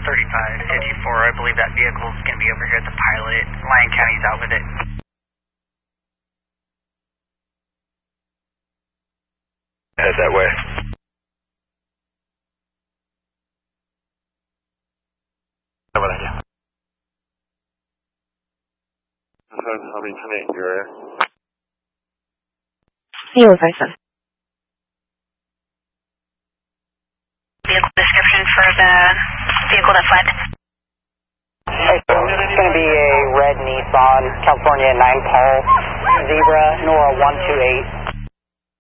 3554, I believe that vehicle is going to be over here at the pilot. Lyon County's out with it. Head that way. Over there. I'll be coming in your area. Your person. Vehicle description for the vehicle that fled. Hey, so it's going to be a red Nissan California 9 Paul Zebra, Nora 128.